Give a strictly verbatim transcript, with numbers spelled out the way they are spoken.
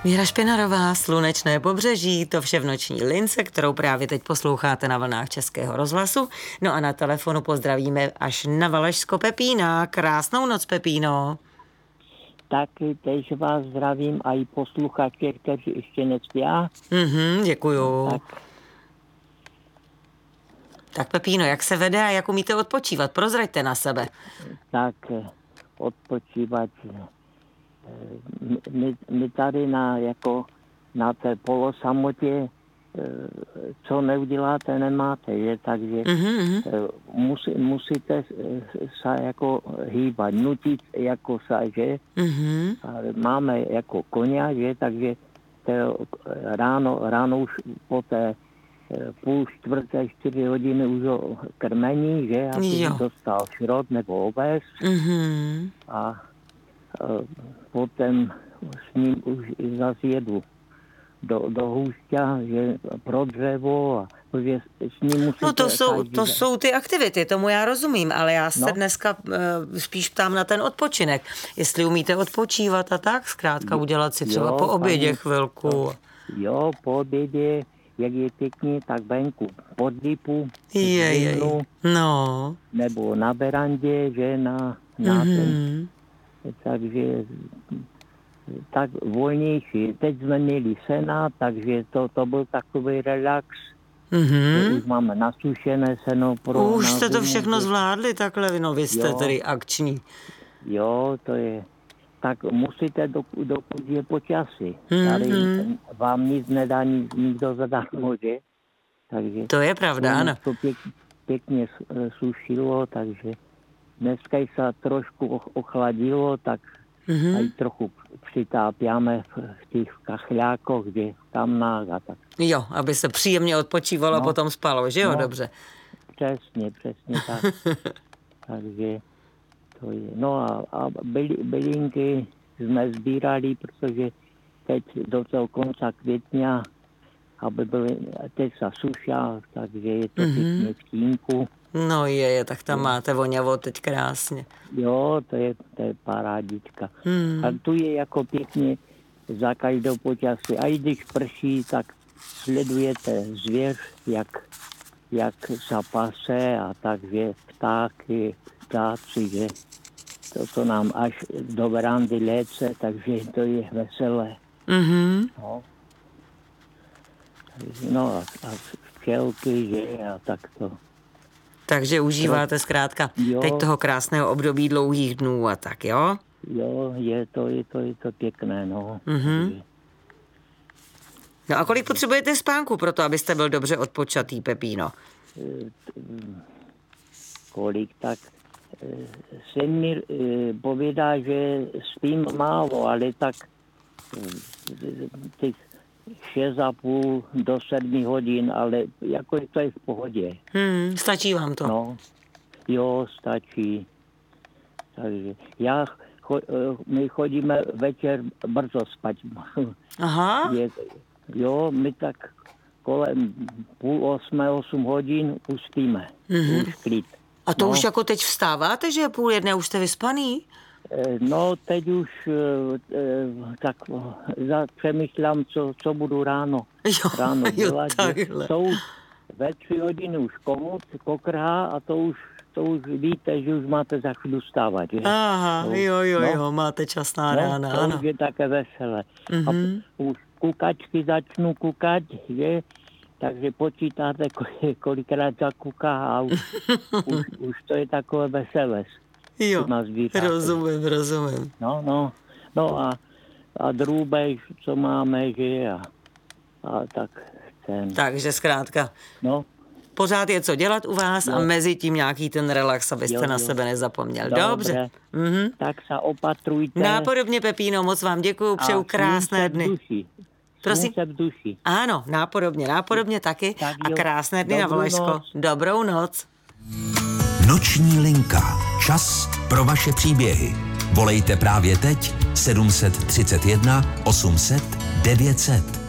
Míra Špinarová, Slunečné pobřeží, to vše v noční lince, kterou právě teď posloucháte na vlnách Českého rozhlasu. No a na telefonu pozdravíme až na Valašsko Pepína. Krásnou noc, Pepíno. Taky tež vás zdravím a i posluchače, kteří ještě nespí. Mhm, děkuju. Tak. tak Pepíno, jak se vede a jak umíte odpočívat? Prozraďte na sebe. Tak odpočívat. My, my tady na, jako, na té polosamotě, co neuděláte, nemáte, že? Takže mm-hmm. musí, musíte se jako hýbat, nutit jako se, že? Mm-hmm. Máme jako koně, že? Takže ráno, ráno už po té půl čtvrté, čtyři hodiny už ho krmení, že? Aby dostal šrot nebo oves. Mm-hmm. A, a potom s ním už zase jedu do, do hůšťa, že pro dřevo a protože s ním musíte... No to jsou, to jsou ty aktivity, tomu já rozumím, ale já se no. dneska uh, spíš ptám na ten odpočinek. Jestli umíte odpočívat a tak, zkrátka udělat si třeba jo, po obědě paní, chvilku. To, jo, po obědě, jak je pěkně, tak venku pod lipu, zimnu, no. nebo na berandě, že na, na mm-hmm. ten... Takže tak volnější. Teď jsme měli sena, takže to, to byl takový relax. Mm-hmm. Už máme nasušené seno. Pro Už jste to všechno zvládli takhle, no vy jste jo. tedy akční. Jo, to je. Tak musíte, dokud, dokud je počasí. Mm-hmm. Tady vám nic nedá nic, nikdo zadarmo, že? Takže to je pravda, ano. To pěk, pěkně sušilo, takže dneska se trošku ochladilo, tak mm-hmm. aj trochu přitápěme v těch kachlákoch, kde tam nága. Tak. Jo, aby se příjemně odpočívalo no. a potom spalo, že jo? No, dobře. Přesně, přesně tak. Takže to je. No a, a byli, bylinky jsme sbírali, protože teď do toho konce května, aby byly, teď se sušá, takže je to mm-hmm. pěkně v tínku. No je, je, tak tam máte voňavo teď krásně. Jo, to je, to je parádička. Hmm. A tu je jako pěkně za každou počasí. A i když prší, tak sledujete zvěř, jak, jak zapase a takže ptáky, ptáci, že to, to nám až do verandy léce, takže to je veselé. Mm-hmm. No, no a, a včelky, že a tak to. Takže užíváte zkrátka jo. teď toho krásného období dlouhých dnů a tak, jo? Jo, je to, je to, je to pěkné, no. Mm-hmm. No a kolik potřebujete spánku pro to, abyste byl dobře odpočatý, Pepíno? Kolik, tak se mi povědá, že spím málo, ale tak těch šest a půl do sedmi hodin, ale jako to je v pohodě. Hmm, stačí vám to? No, jo, stačí. Takže já, cho, my chodíme večer brzo spať. Aha. Je, jo, my tak kolem půl osmé, osm hodin už spíme. Mm-hmm. Už klid. A to no. už jako teď vstáváte, že je půl jedné, už jste vyspaný? No, teď už tak přemýšlám, co, co budu ráno, jo, ráno dělat. Jo, to už ve tři hodiny už komut pokrhá a to už, to už víte, že už máte za chvíli vstávat. Že? Aha, to, jo, jo, no, jo, máte čas na no, rána, to ano. už je také veselé. Mm-hmm. A už kukačky začnu kukat, že? Takže počítáte, kolikrát zakuká a už, už, už to je takové veselé. Jo, rozumím, rozumím. No, no, no a, a drůbež, co máme, že a, a tak ten. Takže zkrátka, no. pořád je co dělat u vás no. a mezi tím nějaký ten relax, abyste jo, jo. na sebe nezapomněl. Dobře. Dobře. Mhm. Tak se opatrujte. Nápodobně, Pepíno, moc vám děkuju, přeju krásné dny. Duši. Prosím? V duši. Ano, nápodobně, nápodobně taky tak a krásné dny na Valašsko. Noc. Dobrou noc. Noční linka. Čas pro vaše příběhy. Volejte právě teď sedm set třicet jedna osm set devět set.